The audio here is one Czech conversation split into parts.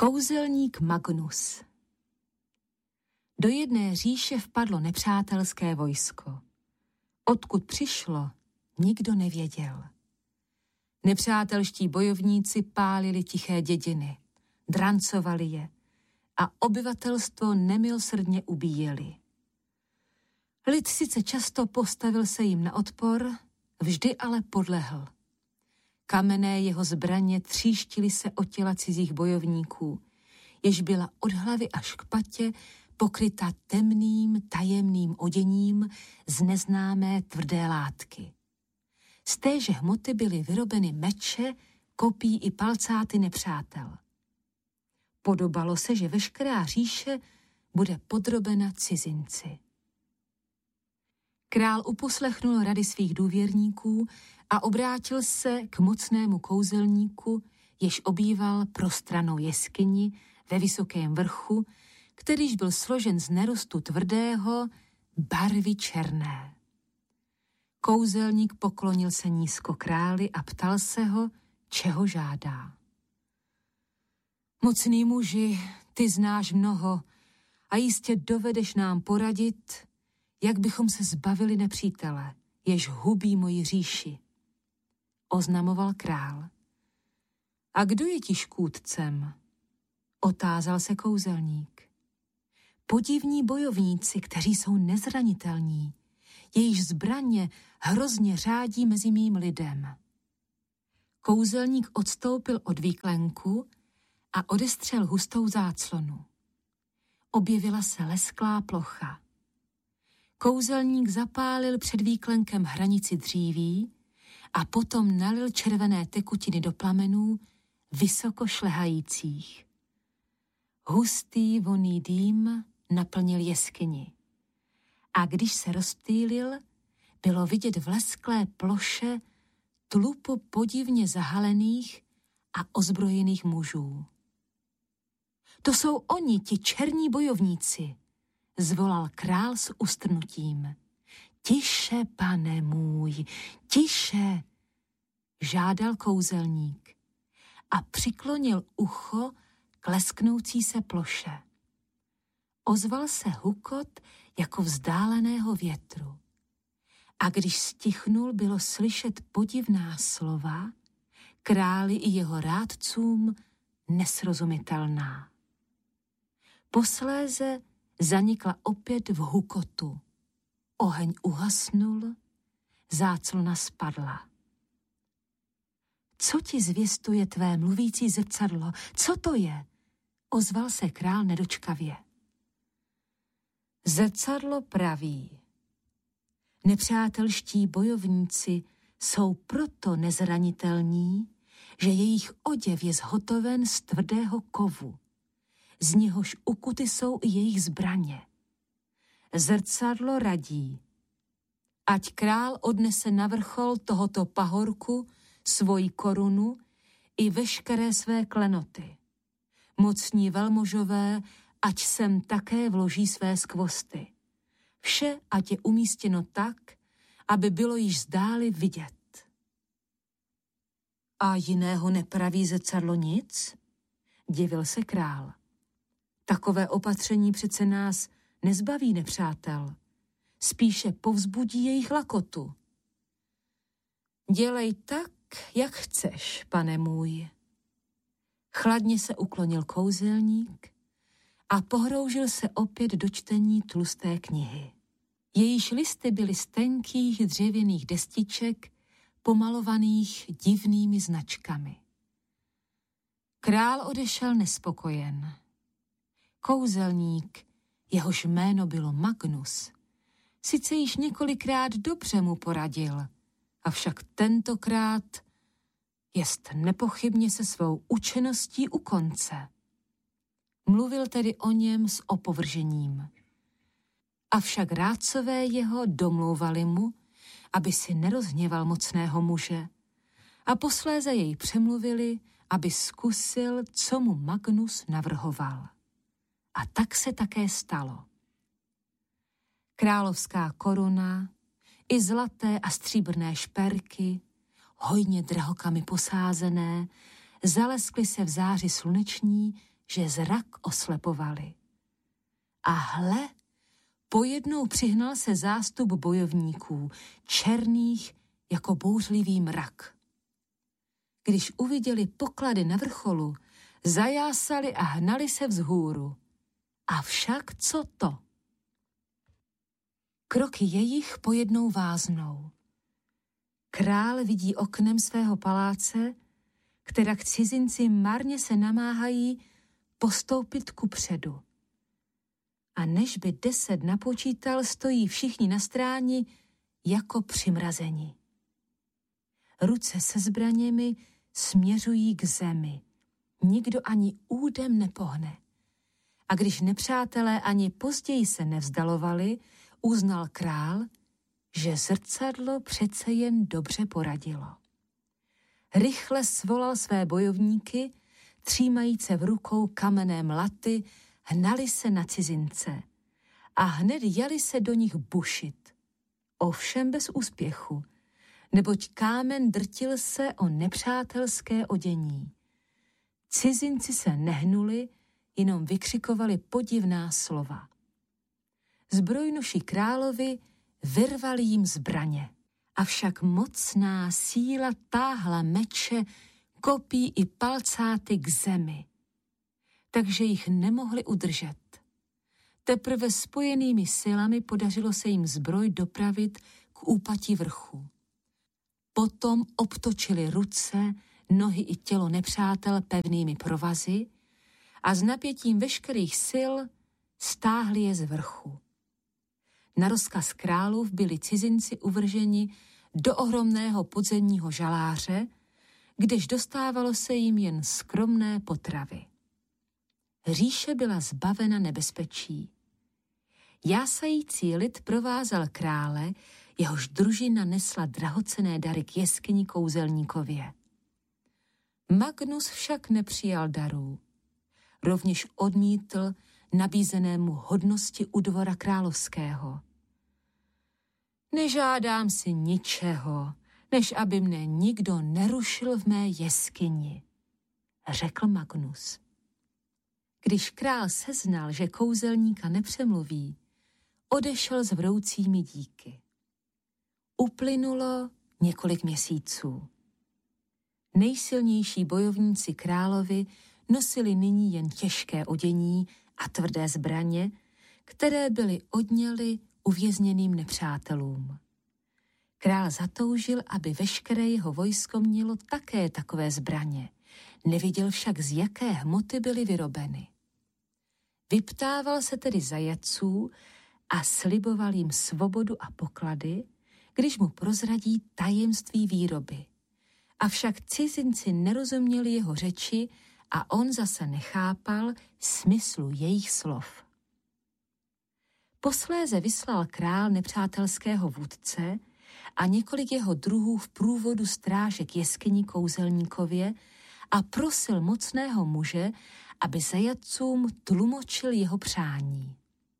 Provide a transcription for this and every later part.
Kouzelník Magnus. Do jedné říše vpadlo nepřátelské vojsko. Odkud přišlo, nikdo nevěděl. Nepřátelští bojovníci pálili tiché dědiny, drancovali je a obyvatelstvo nemilosrdně ubíjeli. Lid sice často postavil se jim na odpor, vždy ale podlehl. Kamenné jeho zbraně tříštily se o těla cizích bojovníků, jež byla od hlavy až k patě pokryta temným, tajemným oděním z neznámé tvrdé látky. Z téže hmoty byly vyrobeny meče, kopí i palcáty nepřátel. Podobalo se, že veškerá říše bude podrobena cizinci. Král uposlechnul rady svých důvěrníků a obrátil se k mocnému kouzelníku, jež obýval prostrannou jeskyni ve vysokém vrchu, kterýž byl složen z nerostu tvrdého, barvy černé. Kouzelník poklonil se nízko králi a ptal se ho, čeho žádá. Mocný muži, ty znáš mnoho a jistě dovedeš nám poradit, jak bychom se zbavili nepřítele, jež hubí moji říši, oznamoval král. A kdo je ti škůdcem? Otázal se kouzelník. Podivní bojovníci, kteří jsou nezranitelní, jejichž zbraně hrozně řádí mezi mým lidem. Kouzelník odstoupil od výklenku a odestřel hustou záclonu. Objevila se lesklá plocha. Kouzelník zapálil před výklenkem hranici dříví a potom nalil červené tekutiny do plamenů vysoko šlehajících. Hustý vonný dým naplnil jeskyni. A když se rozptýlil, bylo vidět v lesklé ploše tlupu podivně zahalených a ozbrojených mužů. To jsou oni, ti černí bojovníci, zvolal král s ustrnutím. Tiše, pane můj, tiše, žádal kouzelník a přiklonil ucho k lesknoucí se ploše. Ozval se hukot jako vzdáleného větru. A když stichnul, bylo slyšet podivná slova, králi i jeho rádcům nesrozumitelná. Posléze zanikla opět v hukotu. Oheň uhasnul, záclona spadla. Co ti zvěstuje tvé mluvící zrcadlo? Co to je? Ozval se král nedočkavě. Zrcadlo praví. Nepřátelští bojovníci jsou proto nezranitelní, že jejich oděv je zhotoven z tvrdého kovu, z něhož ukuty jsou i jejich zbraně. Zrcadlo radí, ať král odnese na vrchol tohoto pahorku svoji korunu i veškeré své klenoty. Mocní velmožové, ať sem také vloží své skvosty. Vše, ať je umístěno tak, aby bylo již zdáli vidět. A jiného nepraví zrcadlo nic? Divil se král. Takové opatření přece nás nezbaví nepřátel. Spíše povzbudí jejich lakotu. Dělej tak, jak chceš, pane můj. Chladně se uklonil kouzelník a pohroužil se opět do čtení tlusté knihy. Jejíž listy byly z tenkých dřevěných destiček, pomalovaných divnými značkami. Král odešel nespokojen. Kouzelník, jehož jméno bylo Magnus, sice již několikrát dobře mu poradil, avšak tentokrát jest nepochybně se svou učeností u konce. Mluvil tedy o něm s opovržením. Avšak rádcové jeho domlouvali mu, aby si nerozhněval mocného muže, a posléze jej přemluvili, aby zkusil, co mu Magnus navrhoval. A tak se také stalo. Královská koruna i zlaté a stříbrné šperky, hojně drahokamy posázené, zaleskly se v záři sluneční že zrak oslepovali. A hle, pojednou přihnal se zástup bojovníků, černých jako bouřlivý mrak. Když uviděli poklady na vrcholu, zajásali a hnali se vzhůru. Avšak co to? Kroky jejich pojednou váznou. Král vidí oknem svého paláce, kterak cizinci marně se namáhají postoupit kupředu. A než by 10 napočítal, stojí všichni na stráni jako přimrazeni. Ruce se zbraněmi směřují k zemi. Nikdo ani údem nepohne. A když nepřátelé ani později se nevzdalovali, uznal král, že zrcadlo přece jen dobře poradilo. Rychle svolal své bojovníky, třímajíce v rukou kamenné mlaty, hnali se na cizince a hned jali se do nich bušit. Ovšem bez úspěchu, neboť kámen drtil se o nepřátelské odění. Cizinci se nehnuli, jenom vykřikovali podivná slova. Zbrojnoši královi vyrvali jim zbraně, avšak mocná síla táhla meče, kopí i palcáty k zemi, takže jich nemohli udržet. Teprve spojenými silami podařilo se jim zbroj dopravit k úpatí vrchu. Potom obtočili ruce, nohy i tělo nepřátel pevnými provazy a s napětím veškerých sil stáhli je z vrchu. Na rozkaz králův byli cizinci uvrženi do ohromného podzemního žaláře, kdež dostávalo se jim jen skromné potravy. Říše byla zbavena nebezpečí. Jásající lid provázel krále, jehož družina nesla drahocenné dary k jeskyni kouzelníkově. Magnus však nepřijal darů. Rovněž odmítl nabízenému hodnosti u dvora královského. Nežádám si ničeho, než aby mne nikdo nerušil v mé jeskyni, řekl Magnus. Když král seznal, že kouzelníka nepřemluví, odešel s vroucími díky. Uplynulo několik měsíců. Nejsilnější bojovníci královi nosili nyní jen těžké odění a tvrdé zbraně, které byly odňaly uvězněným nepřátelům. Král zatoužil, aby veškeré jeho vojsko mělo také takové zbraně. Neviděl však, z jaké hmoty byly vyrobeny. Vyptával se tedy zajatců a sliboval jim svobodu a poklady, když mu prozradí tajemství výroby. Avšak cizinci nerozuměli jeho řeči a on zase nechápal smyslu jejich slov. Posléze vyslal král nepřátelského vůdce a několik jeho druhů v průvodu stráže k jeskyni kouzelníkově a prosil mocného muže, aby zajatcům tlumočil jeho přání.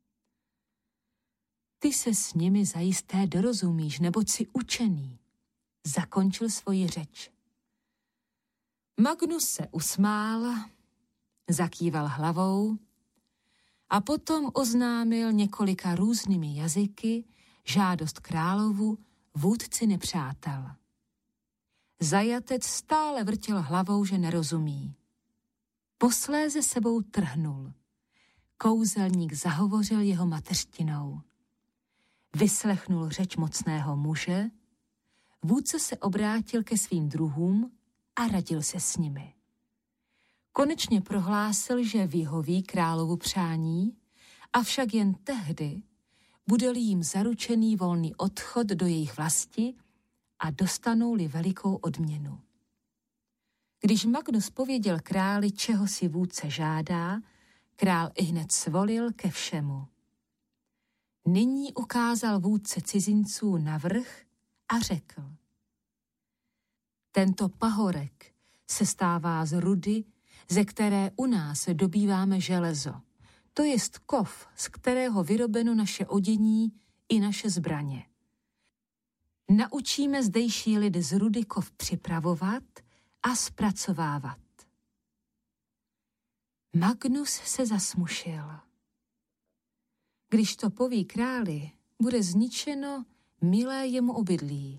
Ty se s nimi zajisté dorozumíš, neboť jsi učený, zakončil svoji řeč. Magnus se usmál, zakýval hlavou a potom oznámil několika různými jazyky žádost královu vůdci nepřátel. Zajatec stále vrtěl hlavou, že nerozumí. Posléze sebou trhnul. Kouzelník zahovořil jeho mateřštinou. Vyslechnul řeč mocného muže, vůdce se obrátil ke svým druhům a radil se s nimi. Konečně prohlásil, že vyhoví královu přání, avšak jen tehdy bude-li jim zaručený volný odchod do jejich vlasti a dostanou-li velikou odměnu. Když Magnus pověděl králi, čeho si vůdce žádá, král ihned svolil ke všemu. Nyní ukázal vůdce cizinců na vrch a řekl: Tento pahorek se stává z rudy, ze které u nás dobýváme železo. To jest kov, z kterého vyrobeno naše odění i naše zbraně. Naučíme zdejší lidi z rudy kov připravovat a zpracovávat. Magnus se zasmušil. Když to poví králi, bude zničeno milé jemu obydlí.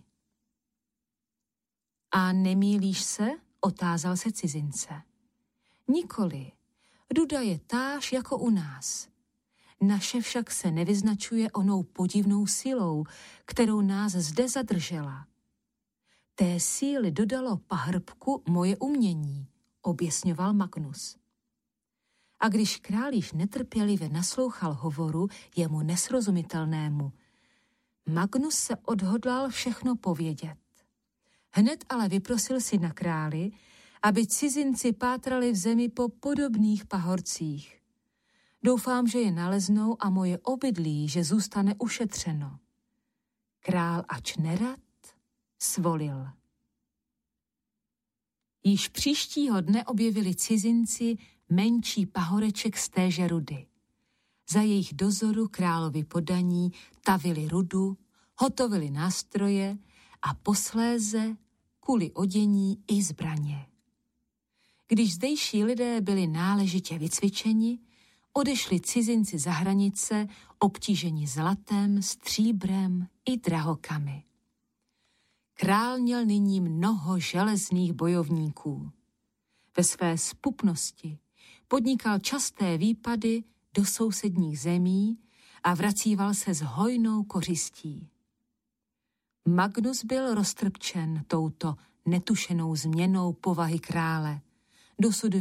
A nemýlíš se? Otázal se cizince. Nikoli, ruda je táž jako u nás. Naše však se nevyznačuje onou podivnou silou, kterou nás zde zadržela. Té síly dodalo pahrbku moje umění, oběsňoval Magnus. A když král již netrpělivě naslouchal hovoru jemu nesrozumitelnému, Magnus se odhodlal všechno povědět. Hned ale vyprosil si na králi, aby cizinci pátrali v zemi po podobných pahorcích. Doufám, že je naleznou a moje obydlí, že zůstane ušetřeno. Král, ač nerad, svolil. Již příštího dne objevili cizinci menší pahoreček z téže rudy. Za jejich dozoru královi podaní tavili rudu, hotovili nástroje a posléze kuli odění i zbraně. Když zdejší lidé byli náležitě vycvičeni, odešli cizinci za hranice, obtíženi zlatem, stříbrem i drahokamy. Král měl nyní mnoho železných bojovníků. Ve své zpupnosti podnikal časté výpady do sousedních zemí a vracíval se s hojnou kořistí. Magnus byl roztrpčen touto netušenou změnou povahy krále, dosud